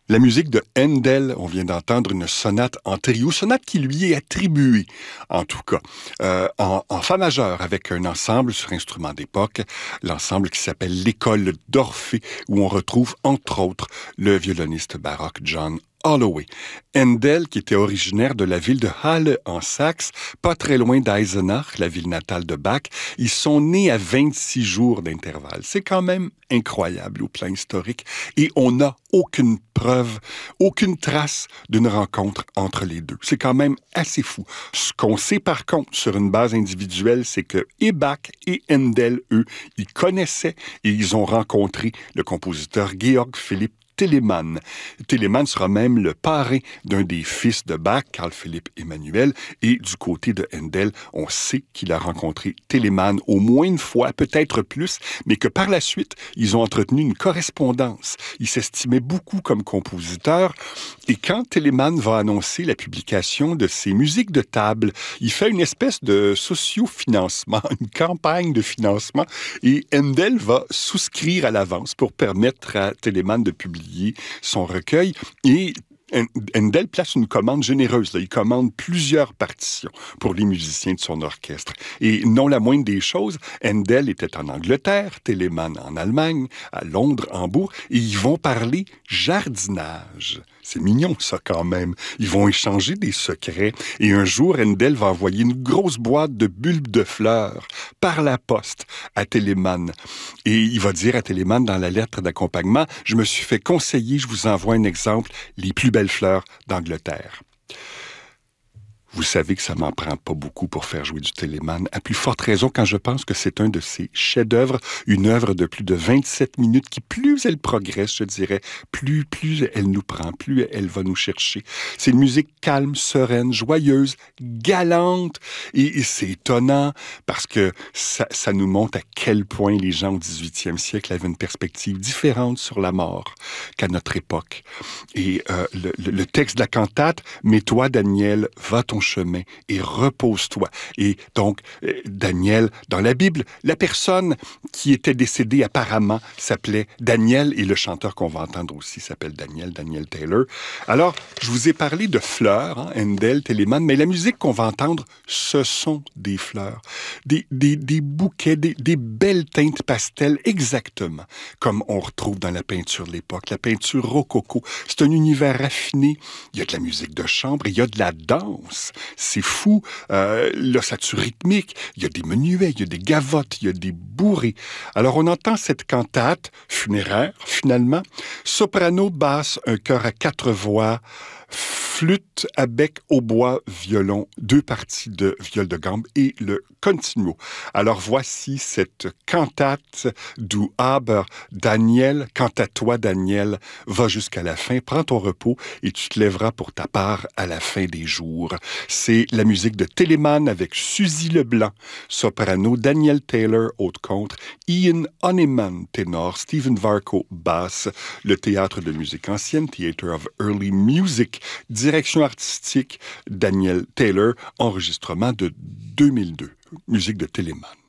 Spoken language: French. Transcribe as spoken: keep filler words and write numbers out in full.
La musique de Handel, on vient d'entendre une sonate en trio, sonate qui lui est attribuée, en tout cas, euh, en, en fa majeur, avec un ensemble sur instruments d'époque, l'ensemble qui s'appelle l'École d'Orphée, où on retrouve, entre autres, le violoniste baroque John Holloway. Handel, qui était originaire de la ville de Halle en Saxe, pas très loin d'Eisenach, la ville natale de Bach, ils sont nés à vingt-six jours d'intervalle. C'est quand même incroyable au plan historique et on n'a aucune preuve, aucune trace d'une rencontre entre les deux. C'est quand même assez fou. Ce qu'on sait par contre sur une base individuelle, c'est que et Bach et Handel, eux, ils connaissaient et ils ont rencontré le compositeur Georg Philipp Telemann. Telemann sera même le parrain d'un des fils de Bach, Carl Philipp Emanuel, et du côté de Handel, on sait qu'il a rencontré Telemann au moins une fois, peut-être plus, mais que par la suite, ils ont entretenu une correspondance. Il s'estimait beaucoup comme compositeur, et quand Telemann va annoncer la publication de ses musiques de table, il fait une espèce de socio-financement, une campagne de financement, et Handel va souscrire à l'avance pour permettre à Telemann de publier son recueil et Handel place une commande généreuse. Là. Il commande plusieurs partitions pour les musiciens de son orchestre. Et non la moindre des choses, Handel était en Angleterre, Telemann en Allemagne, à Londres, Hambourg, et ils vont parler jardinage. C'est mignon, ça, quand même. Ils vont échanger des secrets. Et un jour, Handel va envoyer une grosse boîte de bulbes de fleurs par la poste à Telemann. Et il va dire à Telemann dans la lettre d'accompagnement, « Je me suis fait conseiller, je vous envoie un exemple, les plus belles fleurs d'Angleterre. » Vous savez que ça m'en prend pas beaucoup pour faire jouer du Telemann, à plus forte raison quand je pense que c'est un de ses chefs-d'œuvre, une œuvre de plus de vingt-sept minutes qui, plus elle progresse, je dirais, plus, plus elle nous prend, plus elle va nous chercher. C'est une musique calme, sereine, joyeuse, galante, et, et c'est étonnant parce que ça, ça nous montre à quel point les gens au dix-huitième siècle avaient une perspective différente sur la mort qu'à notre époque. Et euh, le, le, le texte de la cantate, « Mais toi, Daniel, va ton chemin et repose-toi. » Et donc, euh, Daniel, dans la Bible, la personne qui était décédée apparemment s'appelait Daniel et le chanteur qu'on va entendre aussi s'appelle Daniel, Daniel Taylor. Alors, je vous ai parlé de fleurs, hein, Handel, Telemann, mais la musique qu'on va entendre, ce sont des fleurs, des, des, des bouquets, des, des belles teintes pastel, exactement comme on retrouve dans la peinture de l'époque, la peinture rococo. C'est un univers raffiné, il y a de la musique de chambre, il y a de la danse. C'est fou, euh, l'ossature rythmique, il y a des menuets, il y a des gavottes, il y a des bourrées. Alors on entend cette cantate funéraire, finalement, soprano, basse, un chœur à quatre voix, flûte à bec, hautbois, violon, deux parties de viol de gambe et le continuo. Alors voici cette cantate du Aber Daniel. Quant à toi, Daniel, va jusqu'à la fin, prends ton repos et tu te lèveras pour ta part à la fin des jours. C'est la musique de Telemann avec Suzy Leblanc, soprano, Daniel Taylor, haute contre, Ian Honeyman, ténor, Stephen Varco, basse, le théâtre de musique ancienne, Theatre of Early Music, direction artistique, Daniel Taylor, enregistrement de deux mille deux, musique de Telemann.